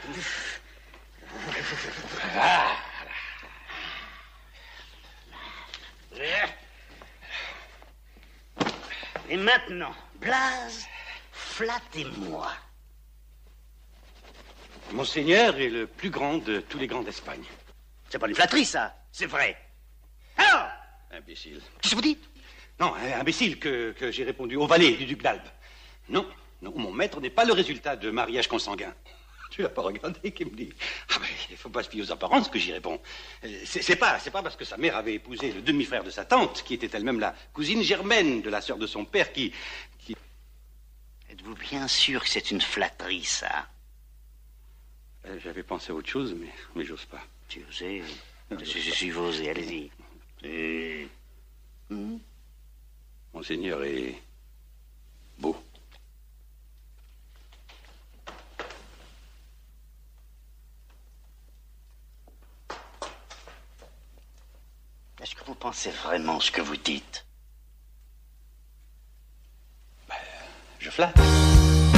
Et maintenant, Blaze, flattez-moi. Monseigneur est le plus grand de tous les grands d'Espagne. C'est pas une flatterie, ça. C'est vrai. Alors? Imbécile. Qu'est-ce que vous dites? Non, imbécile que j'ai répondu au valet du duc d'Albe. Non, mon maître n'est pas le résultat de mariage consanguin. Tu l'as pas regardé, qui me dit. Ah ben, il faut pas se fier aux apparences que j'y réponds. C'est pas parce que sa mère avait épousé le demi-frère de sa tante, qui était elle-même la cousine germaine de la sœur de son père, qui... Êtes-vous bien sûr que c'est une flatterie, ça? J'avais pensé à autre chose, mais j'ose pas. Tu osais? Si vous osez, allez-y. Monseigneur est beau. Est-ce que vous pensez vraiment ce que vous dites? Je flatte.